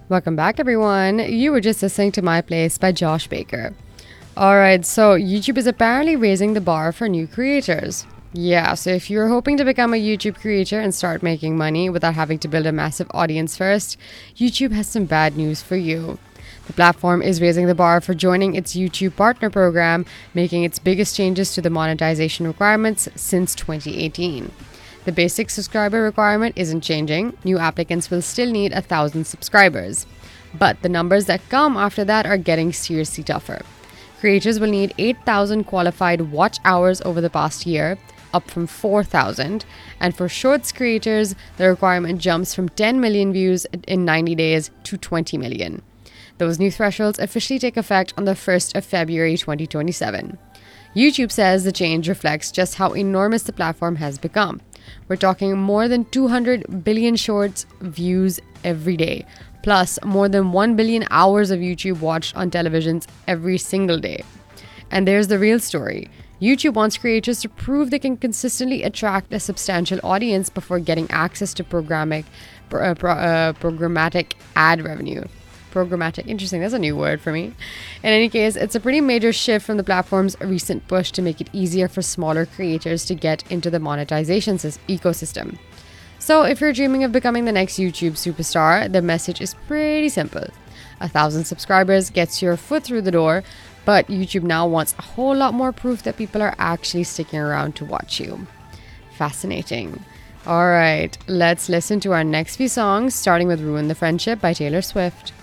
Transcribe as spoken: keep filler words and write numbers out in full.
Welcome back, everyone. You were just listening to My Place by Josh Baker. Alright, so YouTube is apparently raising the bar for new creators. Yeah, so if you're hoping to become a YouTube creator and start making money without having to build a massive audience first, YouTube has some bad news for you. The platform is raising the bar for joining its YouTube Partner Program, making its biggest changes to the monetization requirements since twenty eighteen. The basic subscriber requirement isn't changing. New applicants will still need a thousand subscribers. But the numbers that come after that are getting seriously tougher. Creators will need eight thousand qualified watch hours over the past year, up from four thousand. And for Shorts creators, the requirement jumps from ten million views in ninety days to twenty million. Those new thresholds officially take effect on the first of February twenty twenty-seven. YouTube says the change reflects just how enormous the platform has become. We're talking more than two hundred billion shorts views every day, plus more than one billion hours of YouTube watched on televisions every single day. And there's the real story. YouTube wants creators to prove they can consistently attract a substantial audience before getting access to programmatic, uh, pro, uh, programmatic ad revenue. Programmatic. Interesting. That's a new word for me. In any case, it's a pretty major shift from the platform's recent push to make it easier for smaller creators to get into the monetization ecosystem. So if you're dreaming of becoming the next YouTube superstar, the message is pretty simple. A thousand subscribers gets your foot through the door, but YouTube now wants a whole lot more proof that people are actually sticking around to watch you. Fascinating. All right, let's listen to our next few songs, starting with Ruin the Friendship by Taylor Swift.